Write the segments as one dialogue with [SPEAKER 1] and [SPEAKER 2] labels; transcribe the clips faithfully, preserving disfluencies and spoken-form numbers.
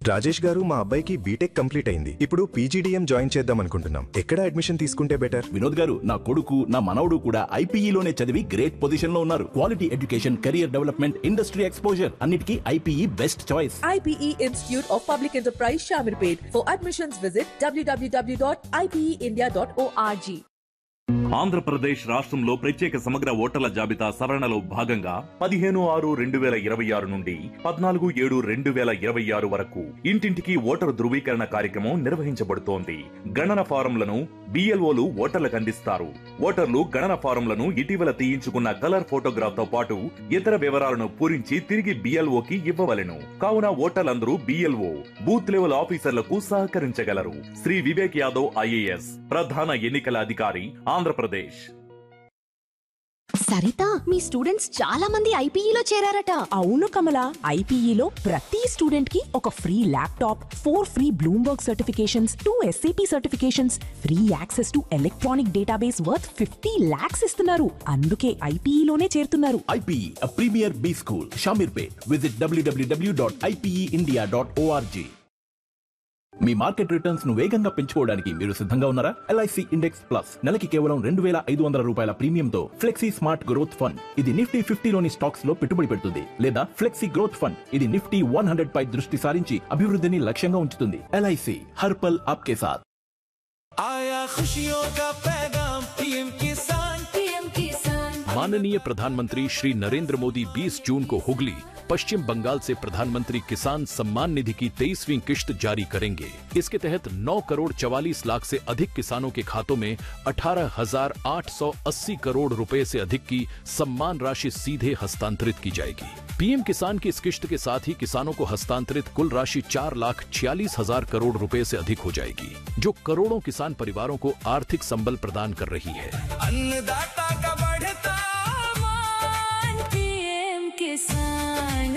[SPEAKER 1] రాజేష్ గారు, మా అబ్బాయికి బీటెక్ కంప్లీట్ అయింది. ఇప్పుడు పీజీడీఎం జాయిన్ చేద్దాం అనుకుంటున్నాం. ఎక్కడ అడ్మిషన్ తీసుకుంటే బెటర్?
[SPEAKER 2] వినోద్ గారు, నా కొడుకు నా మనవడు కూడా ఐపీఈలోనే చదివి గ్రేట్ పొజిషన్ లో ఉన్నారు. Quality education, career development, industry exposure అన్నిటికీ IPE best choice.
[SPEAKER 3] I P E Institute of Public Enterprise Shamirpet. For admissions visit w w w dot i p e india dot org.
[SPEAKER 4] Andhra Pradesh రాష్ట్రంలో ప్రత్యేక సమగ్ర ఓటర్ల జాబితా సవరణలో భాగంగా పదిహేను ఆరు రెండు వేల ఇరవై ఆరు నుండి పద్నాలుగు ఏడు రెండు వేల ఇరవై ఆరు వరకు ఇంటింటికి ఓటరు ధృవీకరణ కార్యక్రమం నిర్వహించబడుతోంది. గణన ఫారంలను బిఎల్ఓలు ఓటర్లకు అందిస్తారు. ఓటర్లు గణన ఫారంలను ఇటీవల తీయించుకున్న కలర్ ఫోటోగ్రాఫ్ తో పాటు ఇతర వివరాలను పూరించి తిరిగి బిఎల్ఓకి ఇవ్వవలెను. కావున ఓటర్లందరూ బిఎల్ఓ బూత్ లెవెల్ ఆఫీసర్లకు సహకరించగలరు. శ్రీ వివేక్ యాదవ్ ఐఏఎస్ ప్రధాన ఎన్నికల అధికారి, ఆంధ్రప్రదేశ్.
[SPEAKER 5] సరితా, మీ స్టూడెంట్స్ చాలా మంది ఐపీఈలో చేరారట.
[SPEAKER 6] అవును కమల, ఐపీఈలో ప్రతి స్టూడెంట్ కి ఒక free laptop, four free Bloomberg certifications, two SAP certifications, free access to electronic database worth fifty lakhs ఇస్తున్నారు. అందుకే ఐపీఈలోనే చేరుతున్నారు.
[SPEAKER 2] IPE premier B school, Shamirpet. Visit డబ్ల్యూడబ్ల్యూడబ్ల్యూ dot IPE India dot ORG. మీ మార్కెట్ రిటర్న్స్ ను వేగంగా పెంచుకోవడానికి మీరు సిద్ధంగా ఉన్నారా? ఎల్ఐసి ఇండెక్స్ ప్లస్ నెలకి కేవలం రెండు వేల ఐదు వందల రూపాయల ప్రీమియంతో ఫ్లెక్సీ స్మార్ట్ గ్రోత్ ఫండ్. ఇది నిఫ్టీ ఫిఫ్టీలోని స్టాక్స్ లో పెట్టుబడి పెడుతుంది. లేదా ఫ్లెక్సీ గ్రోత్ ఫండ్, ఇది నిఫ్టీ వన్ హండ్రెడ్ పై దృష్టి సారించి అభివృద్ధిని లక్ష్యంగా ఉంచుతుంది. ఎల్ఐసి హర్ పల్ ఆప్కే సాథ్.
[SPEAKER 7] आया खुशियों का पैगाम पीएम किसान पीएम किसान।
[SPEAKER 8] माननीय प्रधानमंत्री श्री नरेंद्र मोदी बीस जून को हुगली, पश्चिम बंगाल से प्रधानमंत्री किसान सम्मान निधि की तेईसवीं किश्त जारी करेंगे। इसके तहत नौ करोड़ चवालीस लाख से अधिक किसानों के खातों में अठारह हजार आठ सौ अस्सी करोड़ रुपए से अधिक की सम्मान राशि सीधे हस्तांतरित की जाएगी। पीएम किसान की इस किश्त के साथ ही किसानों को हस्तांतरित कुल राशि चार लाख छियालीस हजार करोड़ रुपए से अधिक हो जाएगी, जो करोड़ों किसान परिवारों को आर्थिक संबल प्रदान कर रही है।
[SPEAKER 7] अन्नदाता का बढ़ता मान पीएम किसान।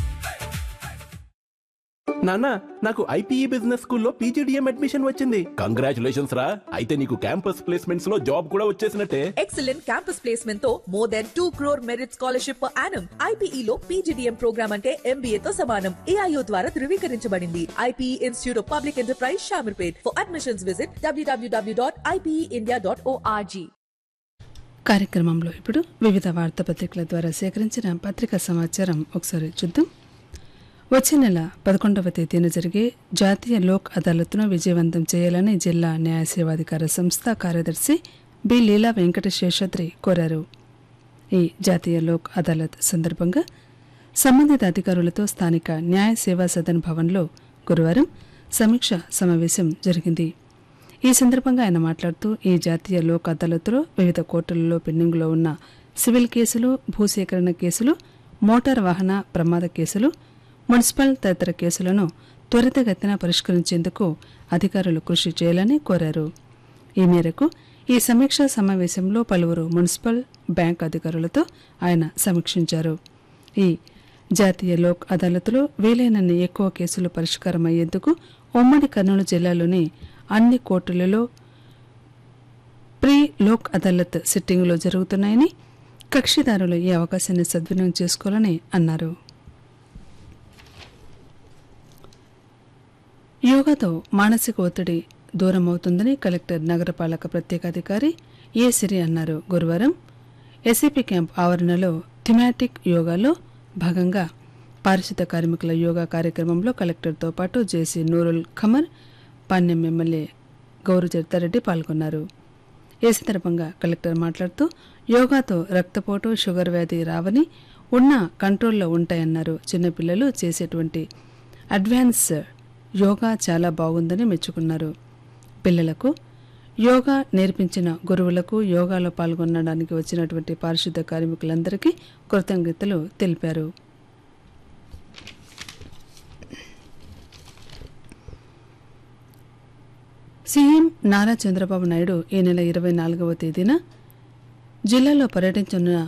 [SPEAKER 2] నాన్న, నాకు ఐపీఈ బిజినెస్ స్కూల్లో పీజీడీఎం అడ్మిషన్ వచ్చింది. కంగ్రాచులేషన్స్ రా. అయితే నీకు క్యాంపస్ ప్లేస్మెంట్స్ లో జాబ్ కూడా వచ్చేసినట్టే.
[SPEAKER 3] Excellent campus placement తో more than two crore merit scholarship per annum. I P E లో P G D M programme అంటే M B A తో సమానం. A I O ద్వారా ధృవీకరించబడింది. I P E Institute of Public Enterprise Shamirpet. For admissions visit w w w dot i p e india dot org.
[SPEAKER 9] కార్యక్రమంలో ఇప్పుడు వివిధ వార్తాపత్రికల ద్వారా సేకరించిన పత్రికా సమాచారం ఒకసారి చూద్దాం. వచ్చే నెల పదకొండవ తేదీన జరిగే జాతీయ లోక్ అదాలత్ను విజయవంతం చేయాలని జిల్లా న్యాయ సేవాధికార సంస్థ కార్యదర్శి బి లీలా వెంకట శేషాద్రి కోరారు. ఈ జాతీయ లోక్ అదాలత్ సందర్భంగా సంబంధిత అధికారులతో స్థానిక న్యాయ సేవా సదన్ భవన్లో గురువారం సమీక్ష సమావేశం జరిగింది. ఈ సందర్భంగా ఆయన మాట్లాడుతూ ఈ జాతీయ లోక్ అదాలత్లో వివిధ కోర్టులలో పెండింగ్లో ఉన్న సివిల్ కేసులు, భూసేకరణ కేసులు, మోటార్ వాహన ప్రమాద కేసులు, మున్సిపల్ తదితర కేసులను త్వరితగతిన పరిష్కరించేందుకు అధికారులు కృషి చేయాలని కోరారు. ఈ మేరకు ఈ సమీక్షా సమావేశంలో పలువురు మున్సిపల్, బ్యాంక్ అధికారులతో ఆయన సమీక్షించారు. ఈ జాతీయ లోక్ అదాలత్లో వీలైనన్ని ఎక్కువ కేసులు పరిష్కారం అయ్యేందుకు ఉమ్మడి కర్నూలు జిల్లాలోని అన్ని కోర్టులలో ప్రీ లోక్ అదాలత్ సిట్టింగులు జరుగుతున్నాయని, కక్షిదారులు ఈ అవకాశాన్ని సద్వినియోగం చేసుకోవాలని అన్నారు. యోగాతో మానసిక ఒత్తిడి దూరం అవుతుందని కలెక్టర్ నగరపాలక ప్రత్యేకాధికారి ఏ సిరి అన్నారు. గురువారం ఎస్ఏపీ క్యాంప్ ఆవరణలో థిమాటిక్ యోగాలో భాగంగా పారిశుద్ధ కార్మికుల యోగా కార్యక్రమంలో కలెక్టర్తో పాటు జేసీ నూరుల్ ఖమర్, పాణ్యం ఎమ్మెల్యే గౌరు చరితారెడ్డి పాల్గొన్నారు. ఈ సందర్భంగా కలెక్టర్ మాట్లాడుతూ యోగాతో రక్తపోటు, షుగర్ వ్యాధి రావని, ఉన్న కంట్రోల్లో ఉంటాయన్నారు. చిన్నపిల్లలు చేసేటువంటి అడ్వాన్స్ యోగా చాలా బాగుందని మెచ్చుకున్నారు. పిల్లలకు యోగా నేర్పించిన గురువులకు, యోగాలో పాల్గొనడానికి వచ్చినటువంటి పారిశుద్ధ కార్మికులందరికీ కృతజ్ఞతలు తెలిపారు. సీఎం నారా చంద్రబాబు నాయుడు ఈ నెల ఇరవై నాలుగవ తేదీన జిల్లాలో పర్యటించనున్న